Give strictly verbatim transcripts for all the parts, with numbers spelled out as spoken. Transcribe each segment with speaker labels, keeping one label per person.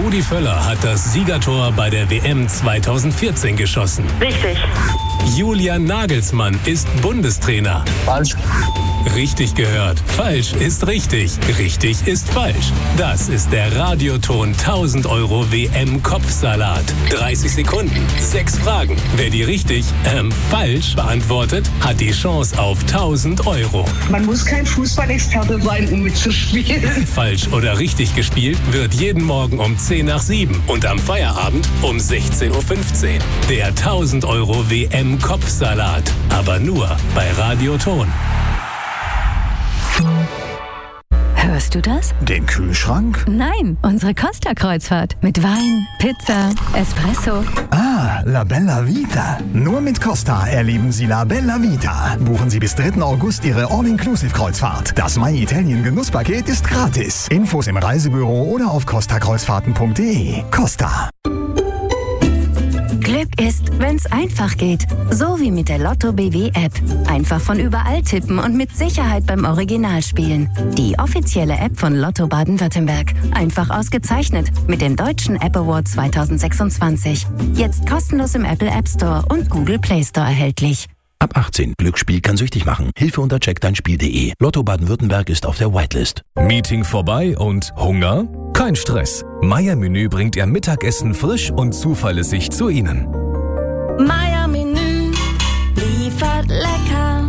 Speaker 1: Rudi Völler hat das Siegertor bei der W M zweitausendvierzehn geschossen.
Speaker 2: Richtig.
Speaker 1: Julian Nagelsmann ist Bundestrainer.
Speaker 3: Falsch.
Speaker 1: Richtig gehört. Falsch ist richtig. Richtig ist falsch. Das ist der Radioton tausend Euro W M-Kopfsalat. dreißig Sekunden, sechs Fragen. Wer die richtig, ähm, falsch beantwortet, hat die Chance auf tausend Euro.
Speaker 4: Man muss kein Fußballexperte sein, um mitzuspielen.
Speaker 1: Falsch oder richtig gespielt wird jeden Morgen um zehn nach sieben und am Feierabend um sechzehn Uhr fünfzehn. Der tausend Euro W M-Kopfsalat. Aber nur bei Radioton.
Speaker 5: Hörst du das?
Speaker 6: Den Kühlschrank?
Speaker 5: Nein, unsere Costa-Kreuzfahrt. Mit Wein, Pizza, Espresso.
Speaker 6: Ah, La Bella Vita. Nur mit Costa erleben Sie La Bella Vita. Buchen Sie bis dritten August Ihre All-Inclusive-Kreuzfahrt. Das My Italien Genusspaket ist gratis. Infos im Reisebüro oder auf costa kreuzfahrten punkt de. Costa.
Speaker 5: Glück ist, wenn's einfach geht. So wie mit der Lotto B W App. Einfach von überall tippen und mit Sicherheit beim Original spielen. Die offizielle App von Lotto Baden-Württemberg. Einfach ausgezeichnet mit dem Deutschen App Award zweitausendsechsundzwanzig. Jetzt kostenlos im Apple App Store und Google Play Store erhältlich.
Speaker 7: Ab achtzehn. Glücksspiel kann süchtig machen. Hilfe unter check dein spiel punkt de. Lotto Baden-Württemberg ist auf der Whitelist.
Speaker 8: Meeting vorbei und Hunger? Kein Stress. Meier Menü bringt Ihr Mittagessen frisch und zuverlässig zu Ihnen.
Speaker 9: Meier Menü liefert lecker.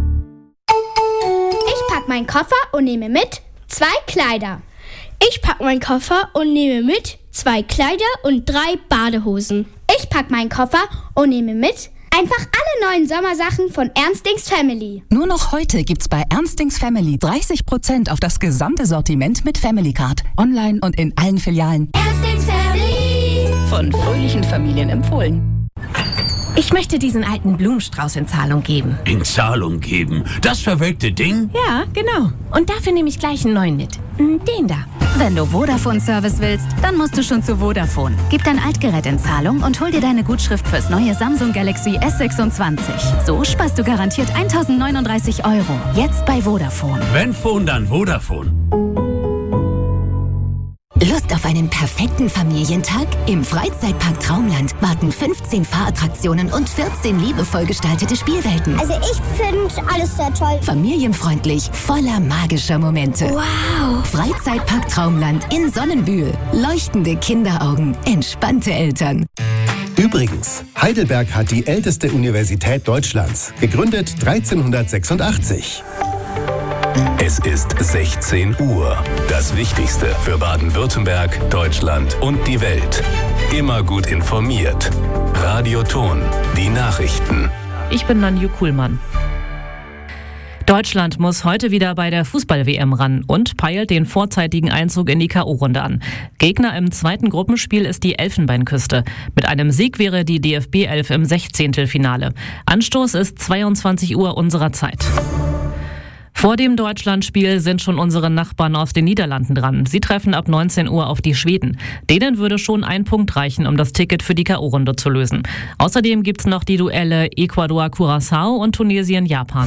Speaker 10: Ich pack meinen Koffer und nehme mit zwei Kleider.
Speaker 11: Ich pack meinen Koffer und nehme mit zwei Kleider und drei Badehosen.
Speaker 10: Ich pack meinen Koffer und nehme mit einfach alle neuen Sommersachen von Ernstings Family.
Speaker 12: Nur noch heute gibt's bei Ernstings Family dreißig Prozent auf das gesamte Sortiment mit Family Card. Online und in allen Filialen.
Speaker 10: Ernstings Family.
Speaker 12: Von fröhlichen Familien empfohlen.
Speaker 13: Ich möchte diesen alten Blumenstrauß in Zahlung geben.
Speaker 14: In Zahlung geben? Das verwelkte Ding?
Speaker 13: Ja, genau. Und dafür nehme ich gleich einen neuen mit. Den da.
Speaker 5: Wenn du Vodafone-Service willst, dann musst du schon zu Vodafone. Gib dein Altgerät in Zahlung und hol dir deine Gutschrift fürs neue Samsung Galaxy S sechsundzwanzig. So sparst du garantiert eintausendneununddreißig Euro. Jetzt bei Vodafone.
Speaker 14: Wenn Phone, dann Vodafone.
Speaker 15: Lust auf einen perfekten Familientag? Im Freizeitpark Traumland warten fünfzehn Fahrattraktionen und vierzehn liebevoll gestaltete Spielwelten.
Speaker 10: Also ich finde alles sehr toll.
Speaker 15: Familienfreundlich, voller magischer Momente.
Speaker 10: Wow!
Speaker 15: Freizeitpark Traumland in Sonnenbühl. Leuchtende Kinderaugen, entspannte Eltern.
Speaker 16: Übrigens, Heidelberg hat die älteste Universität Deutschlands, gegründet dreizehnhundertsechsundachtzig.
Speaker 1: Es ist sechzehn Uhr. Das Wichtigste für Baden-Württemberg, Deutschland und die Welt. Immer gut informiert. Radioton, die Nachrichten.
Speaker 17: Ich bin Nanju Kuhlmann. Deutschland muss heute wieder bei der Fußball-W M ran und peilt den vorzeitigen Einzug in die K O-Runde an. Gegner im zweiten Gruppenspiel ist die Elfenbeinküste. Mit einem Sieg wäre die D F B elf im Sechzehntelfinale. Anstoß ist zweiundzwanzig Uhr unserer Zeit. Vor dem Deutschlandspiel sind schon unsere Nachbarn aus den Niederlanden dran. Sie treffen ab neunzehn Uhr auf die Schweden. Denen würde schon ein Punkt reichen, um das Ticket für die K O-Runde zu lösen. Außerdem gibt's noch die Duelle Ecuador-Curaçao und Tunesien-Japan.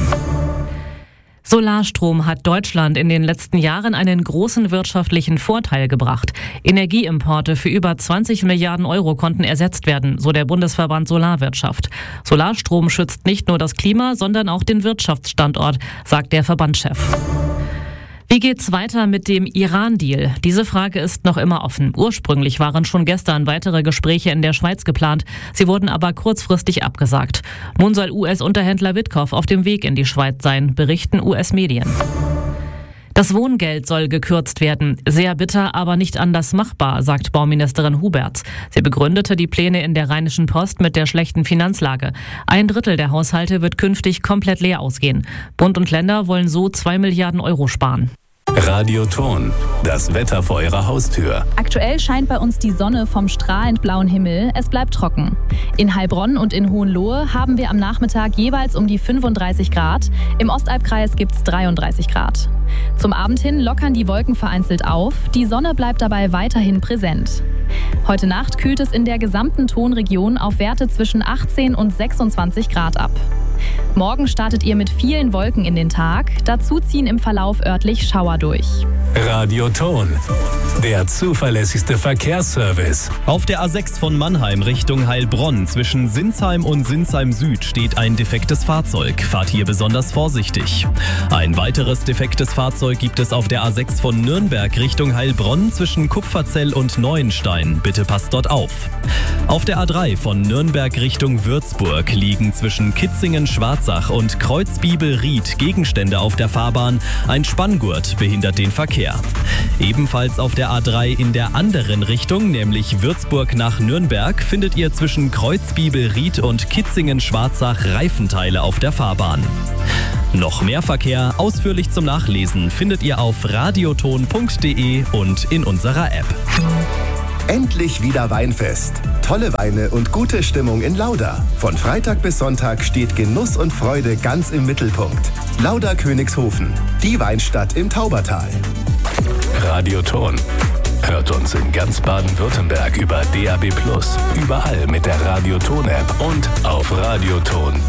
Speaker 17: Solarstrom hat Deutschland in den letzten Jahren einen großen wirtschaftlichen Vorteil gebracht. Energieimporte für über zwanzig Milliarden Euro konnten ersetzt werden, so der Bundesverband Solarwirtschaft. Solarstrom schützt nicht nur das Klima, sondern auch den Wirtschaftsstandort, sagt der Verbandschef. Wie geht's weiter mit dem Iran-Deal? Diese Frage ist noch immer offen. Ursprünglich waren schon gestern weitere Gespräche in der Schweiz geplant. Sie wurden aber kurzfristig abgesagt. Nun soll U S-Unterhändler Witkoff auf dem Weg in die Schweiz sein, berichten U S-Medien. Das Wohngeld soll gekürzt werden. Sehr bitter, aber nicht anders machbar, sagt Bauministerin Huberts. Sie begründete die Pläne in der Rheinischen Post mit der schlechten Finanzlage. Ein Drittel der Haushalte wird künftig komplett leer ausgehen. Bund und Länder wollen so zwei Milliarden Euro sparen.
Speaker 1: Radioton, das Wetter vor Ihrer Haustür.
Speaker 18: Aktuell scheint bei uns die Sonne vom strahlend blauen Himmel. Es bleibt trocken. In Heilbronn und in Hohenlohe haben wir am Nachmittag jeweils um die fünfunddreißig Grad. Im Ostalbkreis gibt es dreiunddreißig Grad. Zum Abend hin lockern die Wolken vereinzelt auf. Die Sonne bleibt dabei weiterhin präsent. Heute Nacht kühlt es in der gesamten Tonregion auf Werte zwischen achtzehn und sechsundzwanzig Grad ab. Morgen startet ihr mit vielen Wolken in den Tag. Dazu ziehen im Verlauf örtlich Schauer durch.
Speaker 1: Radioton, der zuverlässigste Verkehrsservice.
Speaker 8: Auf der A sechs von Mannheim Richtung Heilbronn zwischen Sinsheim und Sinsheim Süd steht ein defektes Fahrzeug. Fahrt hier besonders vorsichtig. Ein weiteres defektes Fahrzeug gibt es auf der A sechs von Nürnberg Richtung Heilbronn zwischen Kupferzell und Neuenstein. Bitte passt dort auf. Auf der A drei von Nürnberg Richtung Würzburg liegen zwischen Kitzingen-Schwarzach und Kreuzbibel-Ried Gegenstände auf der Fahrbahn. Ein Spanngurt behindert den Verkehr. Ebenfalls auf der A drei in der anderen Richtung, nämlich Würzburg nach Nürnberg, findet ihr zwischen Kreuzbibel-Ried und Kitzingen-Schwarzach Reifenteile auf der Fahrbahn. Noch mehr Verkehr ausführlich zum Nachlesen findet ihr auf radioton punkt de und in unserer App.
Speaker 16: Endlich wieder Weinfest. Tolle Weine und gute Stimmung in Lauda. Von Freitag bis Sonntag steht Genuss und Freude ganz im Mittelpunkt. Lauda Königshofen, die Weinstadt im Taubertal.
Speaker 1: Radioton. Hört uns in ganz Baden-Württemberg über D A B plus, überall mit der Radioton-App und auf radioton